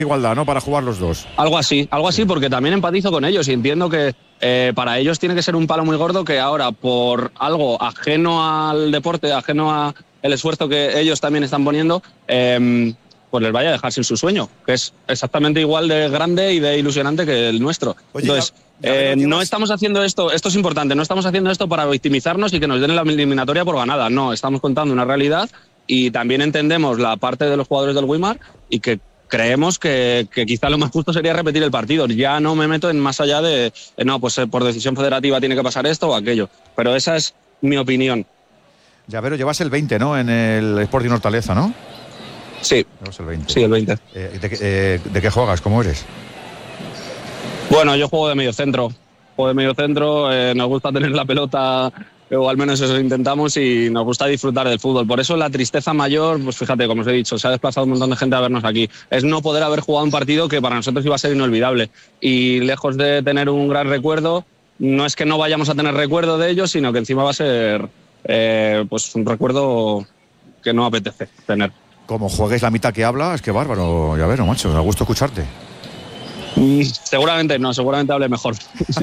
igualdad, ¿no? Para jugar los dos. Algo así, porque también empatizo con ellos y entiendo que para ellos tiene que ser un palo muy gordo que ahora, por algo ajeno al deporte, ajeno al esfuerzo que ellos también están poniendo, pues les vaya a dejar sin su sueño, que es exactamente igual de grande y de ilusionante que el nuestro. Oye, entonces, no estamos haciendo esto es importante, no estamos haciendo esto para victimizarnos y que nos den la eliminatoria por ganada, no, estamos contando una realidad y también entendemos la parte de los jugadores del Weimar y que creemos que quizá lo más justo sería repetir el partido. Ya no me meto en más allá de, no, pues por decisión federativa tiene que pasar esto o aquello. Pero esa es mi opinión. Llavero, llevas el 20, ¿no? En el Sporting Hortaleza, ¿no? Sí. Llevas el 20. Sí, el 20. ¿De qué juegas? ¿Cómo eres? Bueno, yo juego de medio centro. Nos gusta tener la pelota, o al menos eso intentamos, y nos gusta disfrutar del fútbol. Por eso la tristeza mayor, pues fíjate, como os he dicho, se ha desplazado un montón de gente a vernos aquí. Es no poder haber jugado un partido que para nosotros iba a ser inolvidable. Y lejos de tener un gran recuerdo, no es que no vayamos a tener recuerdo de ellos, sino que encima va a ser pues un recuerdo que no apetece tener. Como juegues la mitad que habla, es que bárbaro, Llavero, macho, me da gusto escucharte. Seguramente hable mejor.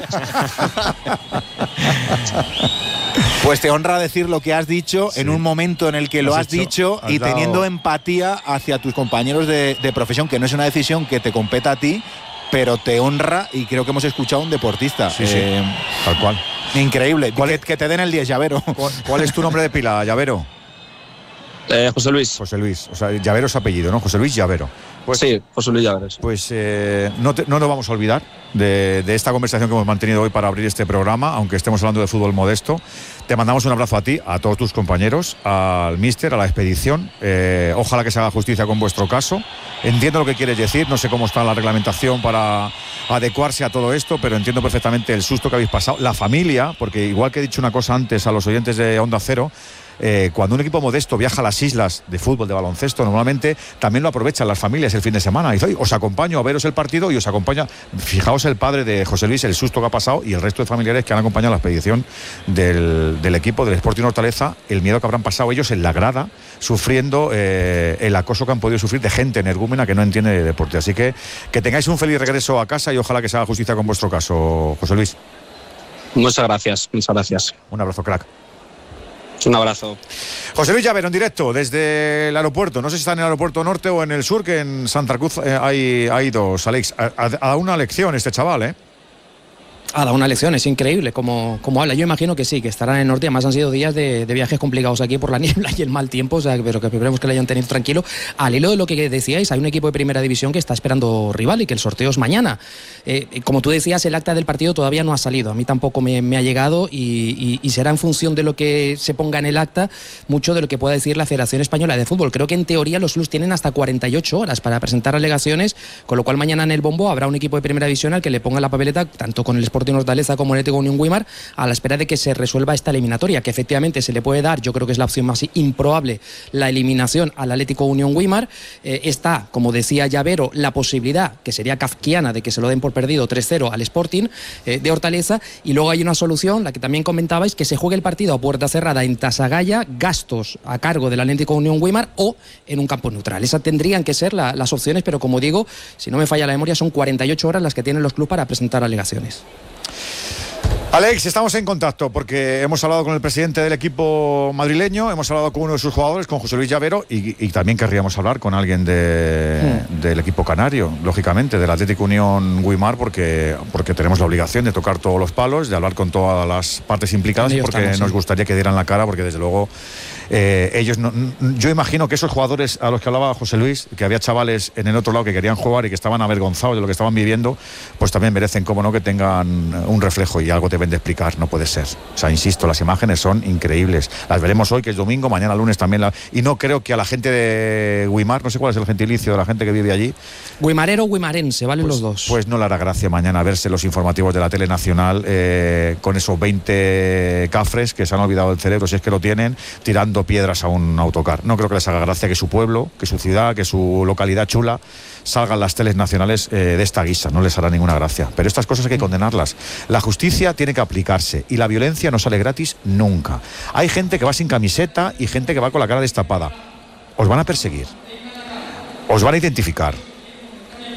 Pues te honra decir lo que has dicho, sí, en un momento en el que lo has dicho y teniendo empatía hacia tus compañeros de profesión, que no es una decisión que te competa a ti, pero te honra, y creo que hemos escuchado a un deportista. Sí, tal cual. Increíble. Que te den el 10, Llavero. ¿Cuál es tu nombre de pila, Llavero? José Luis. José Luis, o sea, Llavero es apellido, ¿no? José Luis Llavero. Pues, sí, José Luis Llavero. Pues no nos vamos a olvidar de esta conversación que hemos mantenido hoy para abrir este programa, aunque estemos hablando de fútbol modesto. Te mandamos un abrazo a ti, a todos tus compañeros, al míster, a la expedición. Ojalá que se haga justicia con vuestro caso. Entiendo lo que quieres decir, no sé cómo está la reglamentación para adecuarse a todo esto, pero entiendo perfectamente el susto que habéis pasado. La familia, porque igual que he dicho una cosa antes a los oyentes de Onda Cero, cuando un equipo modesto viaja a las islas de fútbol, de baloncesto, normalmente también lo aprovechan las familias el fin de semana. Y dice, os acompaño a veros el partido y os acompaña. Fijaos el padre de José Luis, el susto que ha pasado, y el resto de familiares que han acompañado a la expedición del equipo del Sporting Hortaleza, el miedo que habrán pasado ellos en la grada, sufriendo el acoso que han podido sufrir de gente energúmena que no entiende de deporte. Así que tengáis un feliz regreso a casa y ojalá que se haga justicia con vuestro caso, José Luis. Muchas gracias. Un abrazo, crack. Un abrazo. José Luis Llavero en directo desde el aeropuerto. No sé si está en el aeropuerto norte o en el sur, que en Santa Cruz hay dos, Alex. A una lección este chaval, ¿eh? Ha dado una lección, es increíble como habla. Yo imagino que sí, que estará en el norte. Además han sido días de viajes complicados aquí por la niebla y el mal tiempo, o sea, pero que esperemos que le hayan tenido tranquilo. Al hilo de lo que decíais, hay un equipo de primera división que está esperando rival y que el sorteo es mañana. Como tú decías, el acta del partido todavía no ha salido. A mí tampoco me ha llegado y será en función de lo que se ponga en el acta mucho de lo que pueda decir la Federación Española de Fútbol. Creo que en teoría los clubs tienen hasta 48 horas para presentar alegaciones, con lo cual mañana en el bombo habrá un equipo de primera división al que le ponga la papeleta, tanto con el Sporting Hortaleza como el Atlético Unión Weimar, a la espera de que se resuelva esta eliminatoria, que efectivamente se le puede dar, yo creo que es la opción más improbable, la eliminación al Atlético Unión Weimar. Está, como decía Llavero, la posibilidad, que sería kafkiana, de que se lo den por perdido 3-0 al Sporting de Hortaleza, y luego hay una solución, la que también comentabais, que se juegue el partido a puerta cerrada en Tasagaya, gastos a cargo del Atlético Unión Weimar, o en un campo neutral. Esas tendrían que ser las opciones, pero como digo, si no me falla la memoria, son 48 horas las que tienen los clubes para presentar alegaciones. Alex, estamos en contacto porque hemos hablado con el presidente del equipo madrileño, hemos hablado con uno de sus jugadores, con José Luis Llavero, y también querríamos hablar con alguien del equipo canario, lógicamente, del Atlético Unión Weimar, porque tenemos la obligación de tocar todos los palos, de hablar con todas las partes implicadas, porque nos gustaría que dieran la cara, porque desde luego ellos yo imagino que esos jugadores a los que hablaba José Luis, que había chavales en el otro lado que querían jugar y que estaban avergonzados de lo que estaban viviendo, pues también merecen, cómo no, que tengan un reflejo y algo te deben de explicar. No puede ser. O sea, insisto, las imágenes son increíbles. Las veremos hoy, que es domingo, mañana lunes también. Y no creo que a la gente de Weimar, no sé cuál es el gentilicio de la gente que vive allí. Weimarero o weimarense, valen los dos. Pues no le hará gracia mañana verse los informativos de la tele nacional con esos 20 cafres que se han olvidado del cerebro, si es que lo tienen, tirando piedras a un autocar. No creo que les haga gracia que su pueblo, que su ciudad, que su localidad chula salgan las teles nacionales de esta guisa. No les hará ninguna gracia. Pero estas cosas hay que condenarlas. La justicia tiene que aplicarse y la violencia no sale gratis nunca. Hay gente que va sin camiseta y gente que va con la cara destapada. Os van a perseguir. Os van a identificar.